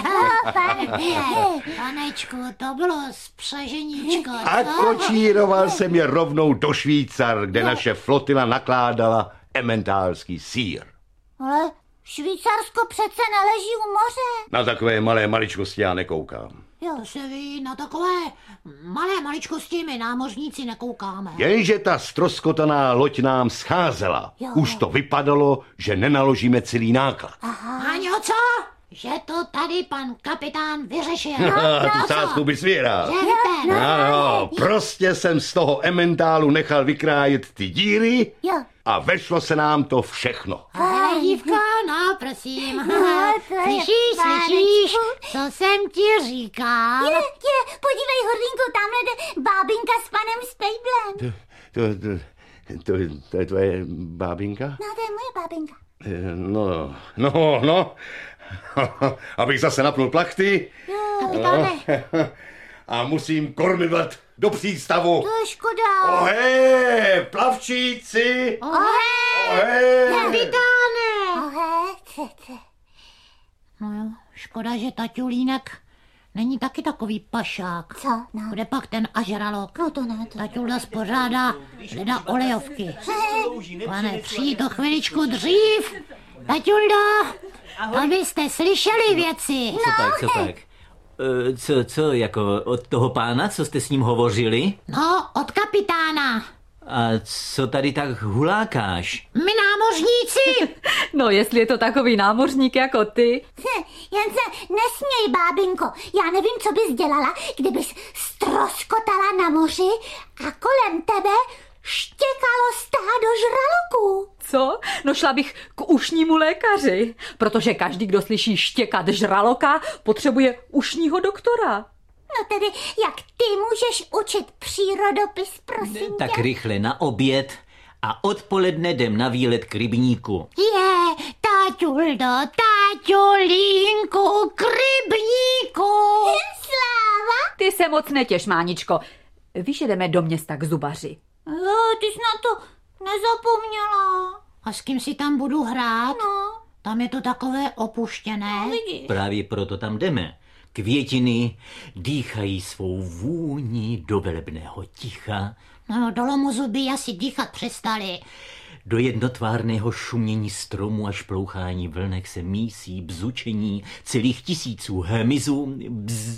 Panečku, to bylo spřeženíčko, A kočíroval jsem je rovnou do Švýcar, kde naše flotila nakládala ementálský sýr. Ale Švýcarsko přece neleží u moře. Na takové malé maličkosti já nekoukám. To se ví, na takové malé maličkosti my námořníci nekoukáme. Jenže ta stroskotaná loď nám scházela. Jo. Už to vypadalo, že nenaložíme celý náklad. Aňo, co? Že to tady pan kapitán vyřešil. Tu sázku bys věral. Řekte. Ano, prostě jsem z toho ementálu nechal vykrájet ty díry Jo. a vešlo se nám to všechno. Hele, dívko, no, prosím. No, to je Slyšíš, pánečku. slyšíš, co jsem ti říkal? Je, je, podívej, Hordinku, tamhle jde bábinka s panem Spejblem. To, to, to, to je tvoje bábinka? No, to je moje bábinka. Eh, No, no, no. Abych zase napnul plachty. Kapitáne, A musím kormidlat do přístavu. To je škoda. Ohé, plavčíci! Ohé, Ohé! kapitáne. Ohe, ce, ce. No jo, škoda, že taťulínek není taky takový pašák. Co? No. Kde pak ten ažralok? No to ne, to. Taťulda spořádá leda olejovky. Pane, přijít to chviličku dřív. Taťuldo, abyste slyšeli věci. Co tak, co tak? E, Co, co, jako od toho pána, co jste s ním hovořili? No, od kapitána. A co tady tak hulákáš? My námořníci. No, jestli je to takový námořník jako ty. Hm, jen se nesměj, bábinko. Já nevím, co bys dělala, kdybys stroskotala na moři a kolem tebe štěkalo stádo žraloků. Co? No šla bych k ušnímu lékaři, protože každý, kdo slyší štěkat žraloka, potřebuje ušního doktora. No tedy, jak ty můžeš učit přírodopis, prosím Tak tě? rychle na oběd a odpoledne jdem na výlet k rybníku. Je, taťuldo, taťulínku, k rybníku. Sláva? Ty se moc netěš, Máničko. Víš, že jdeme do města k zubaři. Jo, ty jsi na to nezapomněla. A s kým si tam budu hrát? No, Tam je to takové opuštěné. vidíš. Právě proto tam jdeme. Květiny dýchají svou vůni do velebného ticha. No, do lomu zuby asi dýchat přestali. Do jednotvárného šumění stromu a šplouchání vlnek se mísí bzučení celých tisíců hmyzů. Bzz,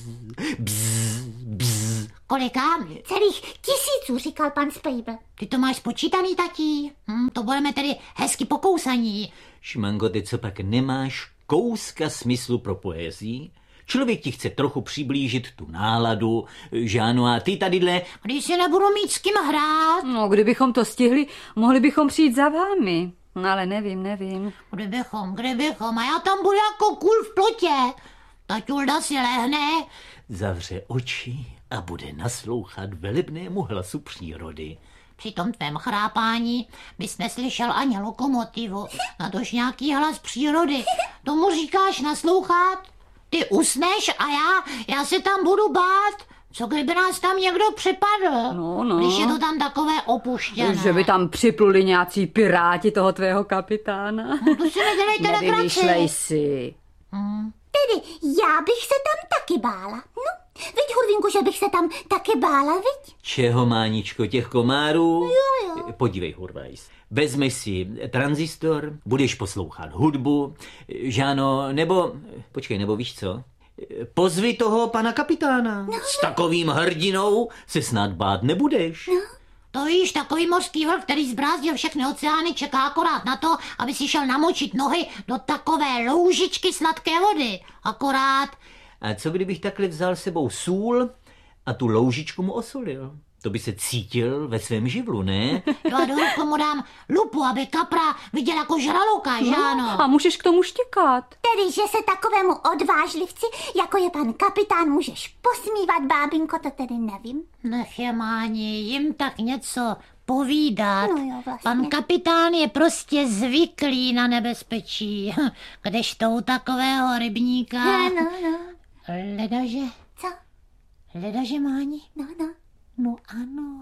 bzz, bzz. Kolika? Celých tisíců, říkal pan Spejbl. Ty to máš spočítaný, tatí? Hm, to budeme tedy hezky pokousaní. Šmango, ty co pak nemáš kouska smyslu pro poezii? Člověk ti chce trochu přiblížit tu náladu, že ano, a ty tadyhle... Když si nebudu mít s kým hrát. No, kdybychom to stihli, mohli bychom přijít za vámi. No, ale nevím, nevím. Kdybychom, kdybychom, a já tam budu jako kůl v plotě. Taťulda si lehne. Zavře oči a bude naslouchat velebnému hlasu přírody. Při tom tvém chrápání bys neslyšel ani lokomotivu, natož nějaký hlas přírody. Tomu říkáš naslouchat? Ty usneš a já, já se tam budu bát. Co kdyby nás tam někdo připadl? No, no. Když je to tam takové opuštěné. Že by tam připluli nějací piráti toho tvého kapitána. No, to si nedělejte legraci. Nevymýšlej si. Hmm. Tedy já bych se tam taky bála. No, viď, Hurvínku, že bych se tam taky bála, viď? Čeho, Máničko, těch komárů? Jo, jo. Podívej, Hurvajs. Vezmeš si tranzistor, budeš poslouchat hudbu, žáno, nebo, počkej, nebo víš co? Pozvi toho pana kapitána. No, s takovým hrdinou se snad bát nebudeš. No. To víš, takový mořský vlk, který zbrázdil všechny oceány, čeká akorát na to, aby si šel namočit nohy do takové loužičky sladké vody. Akorát. A co kdybych takhle vzal sebou sůl a tu loužičku mu osolil? To by se cítil ve svém živlu, ne? Jo, a do ruku mu dám lupu, aby kapra viděl jako žraloka, že ano? A můžeš k tomu štěkat. Tedy, že se takovému odvážlivci, jako je pan kapitán, můžeš posmívat, bábinko, to tedy nevím. Nech je, Máni, jim tak něco povídat. No jo, vlastně. Pan kapitán je prostě zvyklý na nebezpečí. Kdežto u takového rybníka... No, no, no. Ledaže... Co? Ledaže, Máni? No, no. No ano,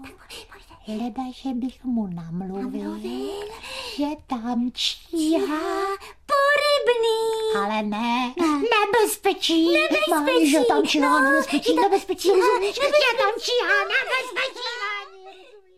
leda, že bych mu namluvil, namluvil, že tam číhá porybný. Ale ne, no. nebezpečí. Nebezpečí. Máni, že tam číhá no, nebezpečí, to, nebezpečí, číhá, rozumíš? nebezpečí. Že tam číhá nebezpečí, Máni.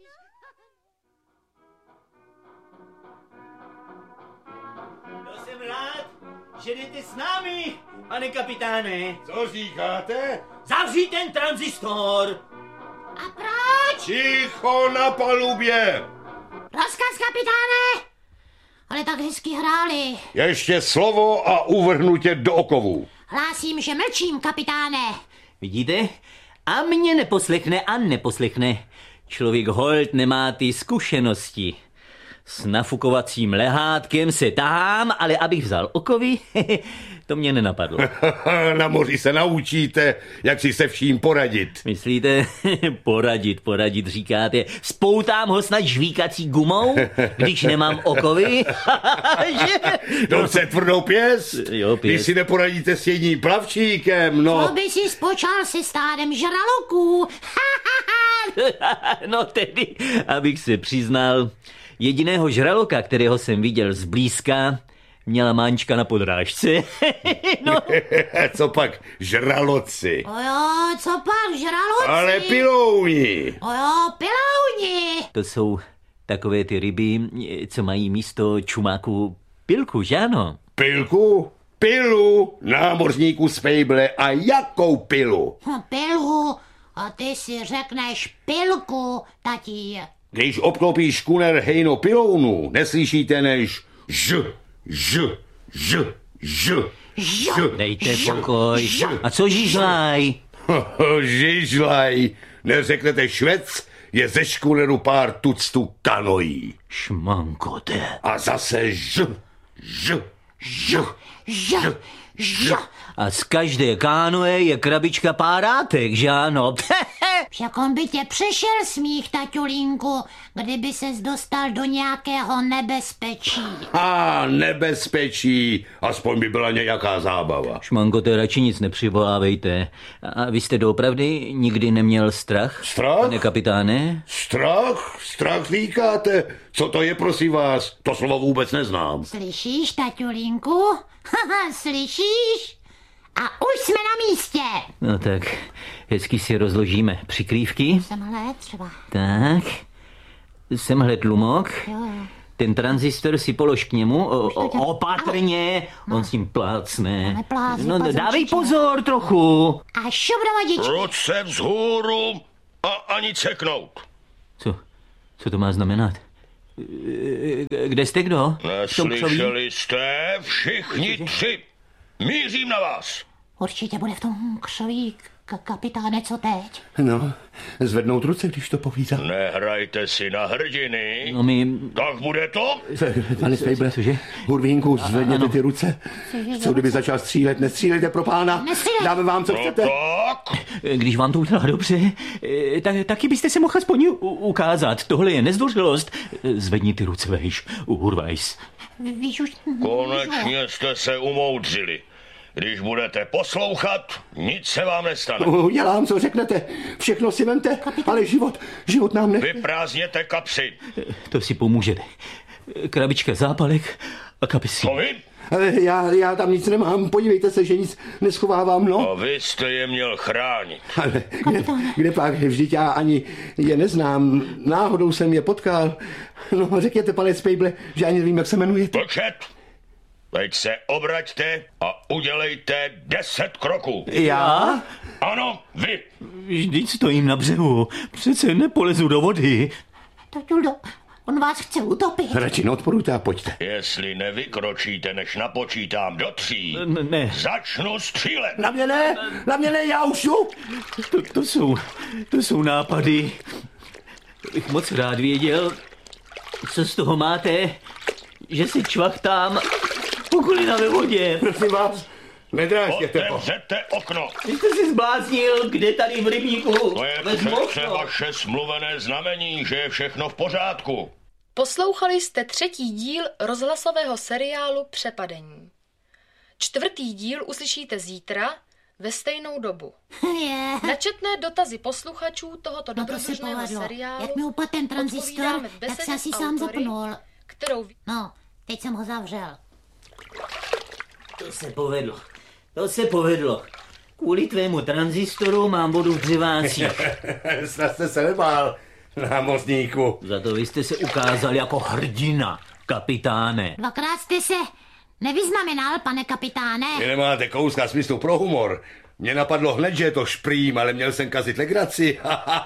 To jsem rád, že jdete s námi, pane kapitáne. Co říkáte? Zavři ten tranzistor. A proč? Ticho na palubě! Rozkaz, kapitáne! Ale tak hezky hráli. Ještě slovo a uvrhnu tě do okovů. Hlásím, že mlčím, kapitáne. Vidíte? A mě neposlechne a neposlechne. Člověk holt nemá ty zkušenosti. S nafukovacím lehátkem se tahám, ale abych vzal okovy, to mě nenapadlo. Na moři se naučíte, jak si se vším poradit. Myslíte? Poradit, poradit, říkáte. Spoutám ho snad žvíkací gumou, když nemám okovy? Dobře, tvrdou pěst. Jo, pěst. Když si neporadíte s jedním plavčíkem, no. Co by si spočal se stádem žraloků? No tedy, abych se přiznal, jediného žraloka, kterého jsem viděl zblízka, měla Máňčka na podrážce. No. Co pak žraloci? O jo, co pak žraloci? Ale pilouni. O jo, pilouni. To jsou takové ty ryby, co mají místo čumáku pilku, že ano? Pilku? Pilu, námořníku z Fejble. A jakou pilu? Hm, pilu. A ty si řekneš pilku, tatí. Když obklopíš škuner hejno pilounu, neslyšíte než ž, ž, ž, ž, ž. Dejte pokoj. A co žížlaj? Žížlaj. Neřeknete švec, je ze škuneru pár tuctů kanojí. Šmankote. A zase ž, ž, ž, ž, ž. A z každé kánoe je krabička párátek, že ano? Však on by tě přišel smích, taťulínku, kdyby ses dostal do nějakého nebezpečí. A nebezpečí, aspoň by byla nějaká zábava. Šmankote, radši nic nepřivolávejte. A vy jste doopravdy nikdy neměl strach? Strach? Pane kapitáne? Strach? Strach říkáte? Co to je, prosím vás? To slovo vůbec neznám. Slyšíš, taťulínku? Haha, slyšíš? A už jsme na místě. No tak, hezky si rozložíme přikrývky. Semhle třeba. Tak, semhle tlumok. Jo, jo. ten tranzistor si polož k němu, o, o, opatrně, on s tím plácne. No, dávej pozor trochu. A šup do vodičky. Ruce vzhůru a ani ceknout. Co? Co to má znamenat? Kde jste kdo? Neslyšeli jste? Všichni tři. Mířím na vás. Určitě bude v tom křoví, k- kapitáne, co teď? No, zvednout ruce, když to povídá. Nehrajte si na hrdiny. No my... Tak bude to? Pane Spejble, Hurvínku, zvedněte ty ruce. Co kdyby začal střílet? Nestřílejte, pro pána. Dáme vám, co No chcete. tak. Když vám to udělá dobře, tak, taky byste se mohl aspoň u- ukázat. Tohle je nezdvořilost. Zvedni ty ruce vejš, Hurvajs. Víš už... Konečně jste se umoudřili. Když budete poslouchat, nic se vám nestane. Udělám, co řeknete. Všechno si vemte, ale život, život nám ne... Vyprázdněte kapsy. To si pomůžete. Krabička zápalek a kapesí. Co vy? Ale já, já tam nic nemám, podívejte se, že nic neschovávám, no. A vy jste je měl chránit. Ale kde, kde pak, vždyť já ani je neznám, náhodou jsem je potkal. No, řekněte, pane Spejble, že ani nevím, jak se jmenujete. Mlčet! Teď se obraťte a udělejte deset kroků. Já? Ano, vy. Vždyť stojím na břehu. Přece nepolezu do vody. Totuldo, on vás chce utopit. Radši neodporujte a pojďte. Jestli nevykročíte, než napočítám do tří, Ne, ne. začnu střílet. Na mě ne, na mě ne, já už jdu. To, to jsou, to jsou nápady. Bych moc rád věděl, co z toho máte, že si čvachtám okolina ve vodě. Prosím vás, nedrážděte to. Otevřete okno. Vy jste si zbláznil, kde tady v rybníku? To je přece vaše smluvené znamení, že je všechno v pořádku. Poslouchali jste třetí díl rozhlasového seriálu Přepadení. Čtvrtý díl uslyšíte zítra ve stejnou dobu. Je. Na četné dotazy posluchačů tohoto No to se dobrodružného povedlo. seriálu Jak mi upadl ten tranzistor, odpovídáme v tak besedě se asi s sám autory, zapnul. kterou... No, teď jsem ho zavřel. To se povedlo. To se povedlo. Kvůli tvému tranzistoru mám vodu v dřevácích. Snad jste se nebál, námořníku. Za to vy jste se ukázal jako hrdina, kapitáne. Dvakrát jste se nevyznamenal, pane kapitáne. Vy nemáte kouska smyslu pro humor. Mně napadlo hned, že je to šprým, ale měl jsem kazit legraci.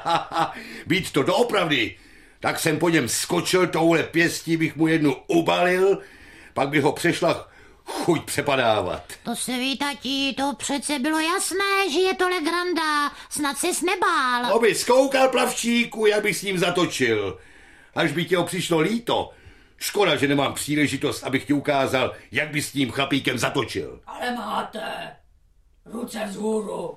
Být to doopravdy. Tak jsem po něm skočil, touhle pěstí bych mu jednu ubalil, pak bych ho přešla chuť přepadávat. To se ví, tati, to přece bylo jasné, že je to legranda. Snad ses nebál. Oby zkoukal, plavčíku, jak bych s ním zatočil. Až by tě ho přišlo líto. Škoda, že nemám příležitost, abych ti ukázal, jak by s tím chlapíkem zatočil. Ale máte ruce vzhůru.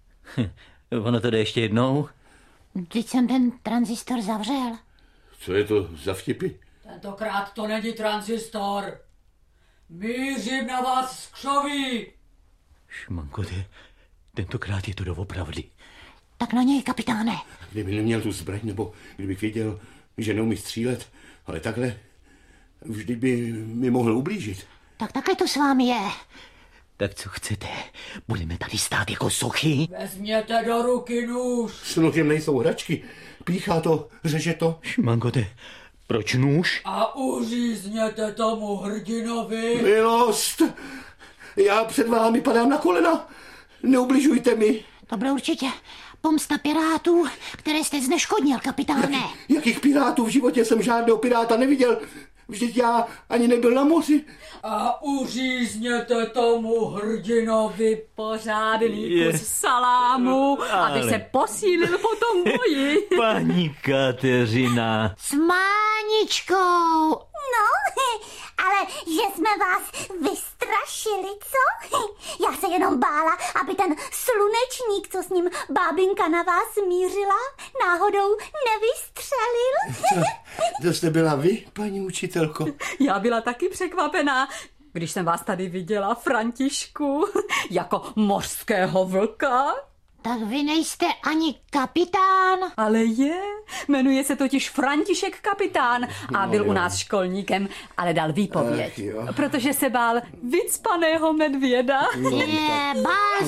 Ono to jde ještě jednou? Teď jsem ten tranzistor zavřel. Co je to za vtipy? Tentokrát to není tranzistor. Mířím na vás z křoví. Šmanko, ty, tentokrát je to doopravdy. Tak na něj, kapitáne. Kdyby neměl tu zbraň, nebo kdybych věděl, že neumí střílet, ale takhle, vždy by mi mohl ublížit. Tak takhle to s vámi je. Tak co chcete? Budeme tady stát jako sochy? Vezměte do ruky nůž. S nožem nejsou hračky. Píchá to, řeže to. Šmankote, proč nůž? A uřízněte tomu hrdinovi. Milost! Já před vámi padám na kolena. Neubližujte mi. To bylo určitě pomsta pirátů, které jste zneškodnil, kapitáne. Jak, jakých pirátů? V životě jsem žádného piráta neviděl. Vždyť já ani nebyl na moři. A uřízněte tomu hrdinovi Pořádný Je. kus salámu, Ale- aby se posílil po tom boji. Paní Kateřina. S Máničkou. No, ale že jsme vás vystrašili, co? Já se jenom bála, aby ten slunečník, co s ním bábinka na vás mířila, náhodou nevystřelil. To, to jste byla vy, paní učitelko? Já byla taky překvapená, když jsem vás tady viděla, Františku, jako mořského vlka. Tak vy nejste ani kapitán. Ale je, jmenuje se totiž František Kapitán a byl u nás školníkem, ale dal výpověď, Ach jo. protože se bál vycpaného medvěda. Je, bál